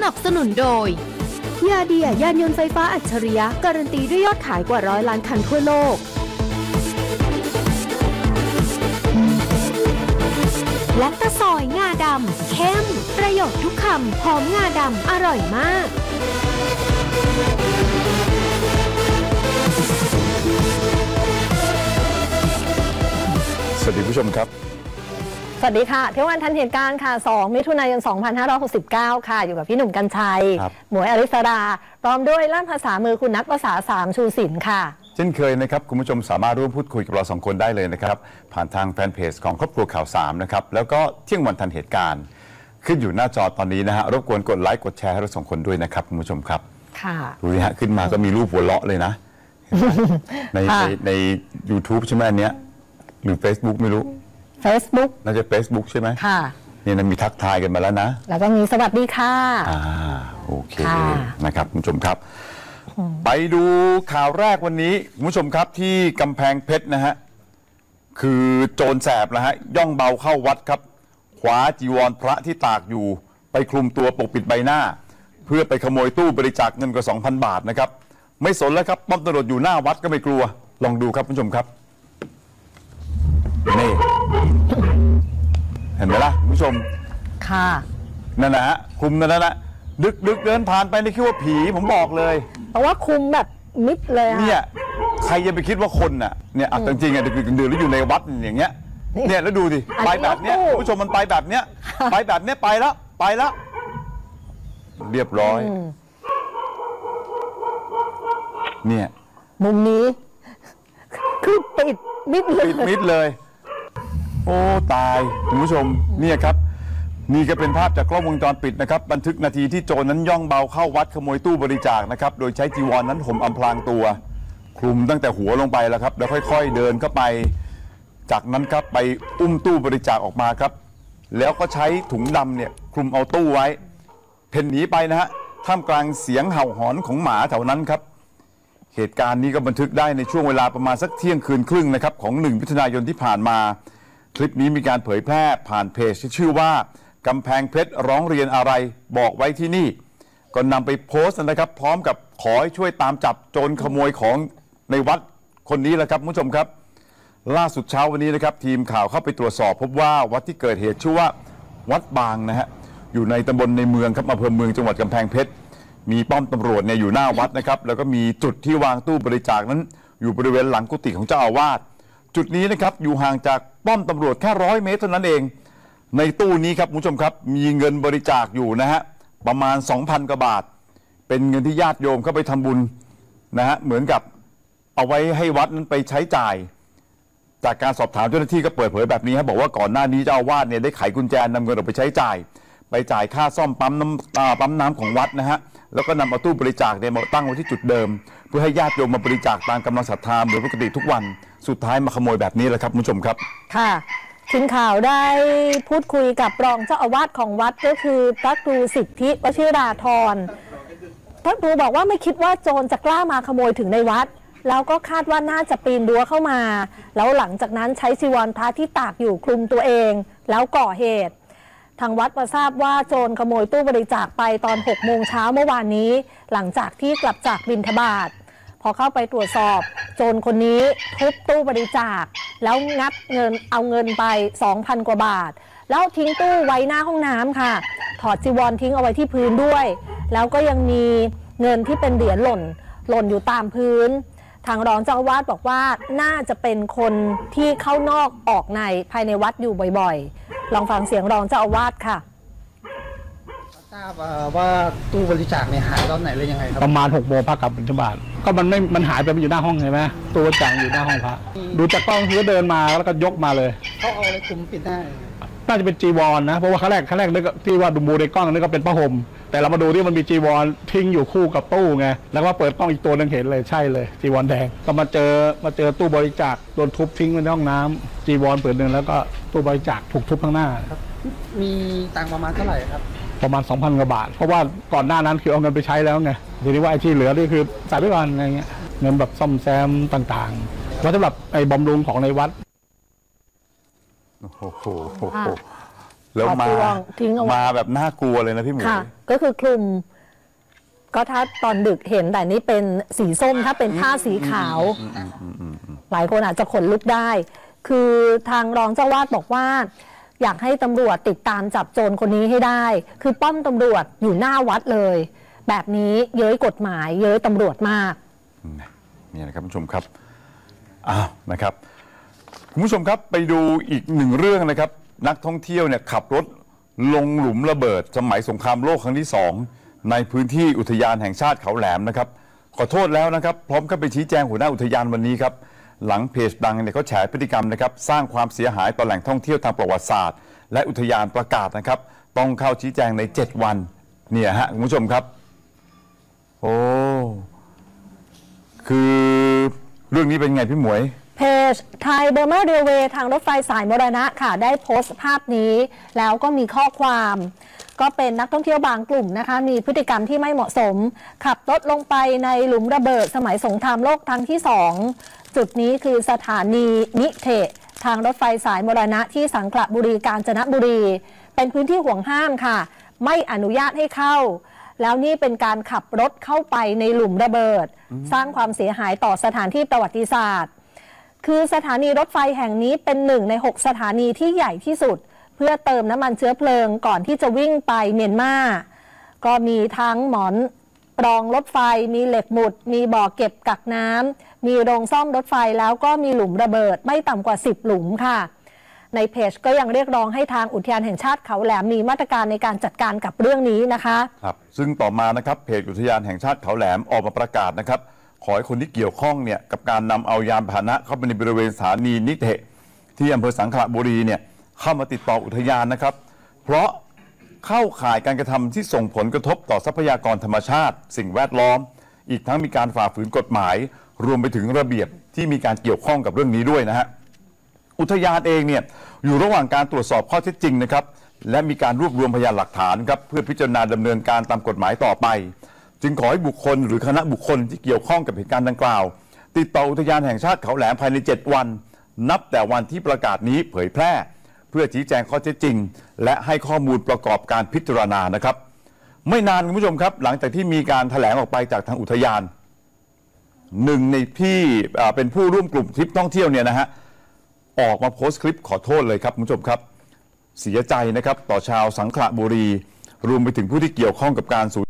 นับสนุนโดยยาเดียยานยนต์ไฟฟ้าอัจฉริยะการันตีด้วยยอดขายกว่า100 ล้านคันทั่วโลกและตะซอยงาดำเข้มประโยชน์ทุกคำหอมงาดำอร่อยมากสวัสดีผู้ชมครับสวัสดีค่ะเที่ยววันทันเหตุการณ์ค่ะ2 มิถุนายน 2569 ค่ะอยู่กับพี่หนุ่มกัญชัยหมวยอริสราพร้อมด้วยล่ามภาษามือคุณนักภาษา3ชูศิลป์ค่ะเช่นเคยนะครับคุณผู้ชมสามารถร่วมพูดคุยกับเรา2 คนได้เลยนะครับผ่านทางแฟนเพจของครอบครัวข่าว3นะครับแล้วก็เที่ยงวันทันเหตุการณ์ขึ้นอยู่หน้าจอตอนนี้นะฮะรบกวนกดไลค์กดแชร์ให้เรา2 คนด้วยนะครับคุณผู้ชมครับค่ะดูสิฮะขึ้นมาก็มีรูปหัวเราะเลยนะใน YouTube ใช่ไหมอันเนี้ยหรือ Facebook ไม่รู้ Facebook น่าจะ Facebook ใช่ไหมค่ะนี่นะมีทักทายกันมาแล้วนะแล้วก็มีสวัสดีค่ะโอเคนะครับคุณผู้ชมครับไปดูข่าวแรกวันนี้คุณผู้ชมครับที่กำแพงเพชรนะฮะคือโจรแสบนะฮะย่องเบาเข้าวัดครับคว้าจีวรพระที่ตากอยู่ไปคลุมตัวปกปิดใบหน้าเพื่อไปขโมยตู้บริจาคเงินกว่า 2,000 บาทนะครับไม่สนแล้วครับป้อมตำรวจอยู่หน้าวัดก็ไม่กลัวลองดูครับคุณผู้ชมครับนี่เห็นไหมล่ะคุณผู้ชมค่ะนั่นนะฮะคลุมนั่นนะดึกเดินผ่านไปนี่คิดว่าผีผมบอกเลยเพราะว่าคุมแบบมิดเลยเนี่ยใครจะไปคิดว่าคนน่ะเนี่ยจริงๆอ่ะดึกๆดื่นๆแล้วอยู่ในวัดอย่างเงี้ยเนี่ยแล้วดูดิไปแบบเนี้ยคุณผู้ชมมันไปแบบเนี้ยไปแบบเนี้ยไปแล้วเรียบร้อยเนี่ยมุมนี้คือปิดมิดเลยโอ้ตายคุณผู้ชมเนี่ยครับนี่ก็เป็นภาพจากกล้องวงจรปิดนะครับบันทึกนาทีที่โจรนั้นย่องเบาเข้าวัดขโมยตู้บริจาคนะครับโดยใช้จีวรนั้นห่มอำพรางตัวคลุมตั้งแต่หัวลงไปแล้วครับแล้วค่อยๆเดินเข้าไปจากนั้นครับไปอุ้มตู้บริจาคออกมาครับแล้วก็ใช้ถุงดำเนี่ยคลุมเอาตู้ไว้เพ่นหนีไปนะฮะท่ามกลางเสียงเห่าหอนของหมาแถวนั้นครับเหตุการณ์นี้ก็บันทึกได้ในช่วงเวลาประมาณสักเที่ยงคืนครึ่งนะครับของ1 มิถุนายนที่ผ่านมาคลิปนี้มีการเผยแพร่ผ่านเพจที่ชื่อว่ากำแพงเพชรร้องเรียนอะไรบอกไว้ที่นี่ก็นำไปโพสต์นะครับพร้อมกับขอให้ช่วยตามจับโจรขโมยของในวัดคนนี้แหละครับคุณผู้ชมครับล่าสุดเช้าวันนี้นะครับทีมข่าวเข้าไปตรวจสอบพบว่าวัดที่เกิดเหตุชื่อว่าวัดบางนะฮะอยู่ในตำบลในเมืองครับอำเภอเมืองจังหวัดกำแพงเพชรมีป้อมตำรวจเนี่ยอยู่หน้าวัดนะครับแล้วก็มีจุดที่วางตู้บริจาคนั้นอยู่บริเวณหลังกุฏิของเจ้าอาวาสจุดนี้นะครับอยู่ห่างจากป้อมตำรวจแค่100 เมตรเท่านั้นเองในตู้นี้ครับคุณผู้ชมครับมีเงินบริจาคอยู่นะฮะประมาณ 2,000 กว่าบาทเป็นเงินที่ญาติโยมเข้าไปทำบุญนะฮะเหมือนกับเอาไว้ให้วัดนั้นไปใช้จ่ายจากการสอบถามเจ้าหน้าที่ก็เปิดเผยแบบนี้ครับบอกว่าก่อนหน้านี้เจ้าอาวาสเนี่ยได้ไขกุญแจนำเงินออกไปใช้จ่ายไปจ่ายค่าซ่อมปั๊มน้ำของวัดนะฮะแล้วก็นำเอาตู้บริจาคเนี่ยมาตั้งไว้ที่จุดเดิมเพื่อให้ญาติโยมมาบริจาคตามกำลังศรัทธาเหมือนปกติทุกวันสุดท้ายมาขโมยแบบนี้แหละครับคุณผู้ชมครับค่ะทีมข่าวได้พูดคุยกับรองเจ้าอาวาสของวัดก็คือพระครูสิทธิวชิราธรพระครูบอกว่าไม่คิดว่าโจรจะกล้ามาขโมยถึงในวัดแล้วก็คาดว่าน่าจะปีนรั้วเข้ามาแล้วหลังจากนั้นใช้จีวรพระที่ตากอยู่คลุมตัวเองแล้วก่อเหตุทางวัดมาทราบว่าโจรขโมยตู้บริจาคไปตอน6 โมงเช้าเมื่อวานนี้หลังจากที่กลับจากบิณฑบาตพอเข้าไปตรวจสอบโจรคนนี้ทุบตู้บริจาคแล้วงัดเงินเอาเงินไป 2,000 กว่าบาทแล้วทิ้งตู้ไว้หน้าห้องน้ำค่ะถอดจีวรทิ้งเอาไว้ที่พื้นด้วยแล้วก็ยังมีเงินที่เป็นเหรียญหล่นอยู่ตามพื้นทางรองเจ้าอาวาสบอกว่าน่าจะเป็นคนที่เข้านอกออกในภายในวัดอยู่บ่อยๆลองฟังเสียงรองเจ้าอาวาสค่ะทราบว่าตู้บริจาคเนี่ยหายตอนไหนเลยยังไงครับประมาณ6 โมงพระกลับบิณฑบาตก็มันหายไปมันอยู่หน้าห้องใช่ไหมตู้บริจาคอยู่หน้าห้องพระดูจากกล้องคือเดินมาแล้วก็ยกมาเลยเขาเอาอะไรคลุมปิดหน้าน่าจะเป็นจีวรนะเพราะว่าครั้งแรกนึกที่ว่าดูในกล้องนึกก็เป็นผ้าห่มแต่เรามาดูที่มันมีจีวรทิ้งอยู่คู่กับตู้ไงแล้วก็เปิดกล้องอีกตัวนึงเห็นเลยใช่เลยจีวรแดงก็มาเจอตู้บริจาคโดนทุบทิ้งไว้ในห้องน้ำจีวรผืนนึงแล้วก็ตู้บริจาคถูกทุบข้างหน้าครับมีตังค์ประมาณเท่าไหร่ครับประมาณ 2,000 กว่าบาทเพราะว่าก่อนหน้านั้นคือเอาเงินไปใช้แล้วไงทีนี้ว่าไอ้ที่เหลือนี่คือใส่ไว้ก่อนอะไรเงี้ยเงินแบบซ่อมแซมต่างๆว่าสำหรับไอ้บำรุงของในวัดโอ้โหแล้วถอดจีวรทิ้งเอาไว้มาแบบน่ากลัวเลยนะพี่หมวยค่ะ ก็คือคลุม ก็ถ้าตอนดึกเห็นแต่นี่เป็นสีส้มถ้าเป็นผ้าสีขาว หลายคนอาจจะขนลุกได้ คือทางรองเจ้าวาดบอกว่า อยากให้ตำรวจติดตามจับโจรคนนี้ให้ได้ คือป้อมตำรวจอยู่หน้าวัดเลย แบบนี้เย้ยกฎหมายเย้ยตำรวจมากนี่นะครับคุณผู้ชมครับอ้าวนะครับคุณผู้ชมครับไปดูอีกหนึ่งเรื่องนะครับ นักท่องเที่ยวเนี่ยขับรถลงหลุมระเบิดสมัยสงครามโลกครั้งที่ 2 ในพื้นที่อุทยานแห่งชาติเขาแหลมนะครับขอโทษแล้วนะครับพร้อมกับไปชี้แจงหัวหน้าอุทยานวันนี้ครับหลังเพจดังเนี่ยเขาแฉพฤติกรรมนะครับสร้างความเสียหายต่อแหล่งท่องเที่ยวทางประวัติศาสตร์ และอุทยานประกาศนะครับต้องเข้าชี้แจงใน 7 วันเนี่ยฮะคุณผู้ชมครับโอ้คือเรื่องนี้เป็นไงพี่หมวยเพจไทยเบอร์มาเรลเวย์ทางรถไฟสายมรณะค่ะได้โพสต์ภาพนี้ แล้วก็มีข้อความ ก็เป็นนักท่องเที่ยวบางกลุ่มนะคะ มีพฤติกรรมที่ไม่เหมาะสม ขับรถลงไปในหลุมระเบิดสมัยสงครามโลกครั้งที่ 2 จุดนี้คือสถานีนิเทศทางรถไฟสายมรณะที่สังขละบุรีกาญจนบุรี เป็นพื้นที่ห่วงห้ามค่ะ ไม่อนุญาตให้เข้า แล้วนี่เป็นการขับรถเข้าไปในหลุมระเบิด สร้างความเสียหายต่อสถานที่ประวัติศาสตร์ คือสถานีรถไฟแห่งนี้เป็นหนึ่งใน 6 สถานีที่ใหญ่ที่สุด เพื่อเติมน้ำมันเชื้อเพลิงก่อนที่จะวิ่งไปเมียนมาก็มีทั้งหมอนรองรถไฟ มีเหล็กหมุด มีบ่อเก็บกักน้ำมีโรงซ่อมรถไฟแล้วก็มีหลุมระเบิดไม่ต่ำกว่า 10 หลุมค่ะ ในเพจก็ยังเรียกร้องให้ทางอุทยานแห่งชาติเขาแหลมมีมาตรการในการจัดการกับเรื่องนี้นะคะครับซึ่งต่อมานะครับเพจอุทยานแห่งชาติเขาแหลมออกมาประกาศนะครับขอให้คนที่เกี่ยวข้องเนี่ยกับการนำเอายานพาหนะเข้าไปในบริเวณสถานีนิเทศที่อำเภอสังขละบุรีเนี่ยเข้ามาติดต่ออุทยานนะครับเพราะเข้าข่ายการกระทำที่ส่งผลกระทบต่อทรัพยากรธรรมชาติ สิ่งแวดล้อม อีกทั้งมีการฝ่าฝืนกฎหมาย รวมไปถึงระเบียบที่มีการเกี่ยวข้องกับเรื่องนี้ด้วยนะฮะอุทยานเองเนี่ยอยู่ระหว่างการตรวจสอบข้อเท็จจริงนะครับและมีการรวบรวมพยานหลักฐานครับเพื่อพิจารณาดำเนินการตามกฎหมายต่อไปจึงขอให้บุคคลหรือคณะบุคคลที่เกี่ยวข้องกับเหตุการณ์ดังกล่าวติดต่ออุทยานแห่งชาติเขาแหลมภายใน 7 วันนับแต่วันที่ประกาศนี้เผยแพร่เพื่อชี้แจงข้อเท็จจริงและให้ข้อมูลประกอบการพิจารณานะครับไม่นานคุณผู้ชมครับหลังจากที่มีการแถลงออกไปจากทางอุทยานหนึ่งในที่เป็นผู้ร่วมกลุ่มทริปท่องเที่ยวเนี่ยนะฮะออกมาโพสต์คลิปขอโทษเลยครับคุณผู้ชมครับเสียใจนะครับต่อชาวสังขละบุรีรวมไปถึงผู้ที่เกี่ยวข้องกับการสูญ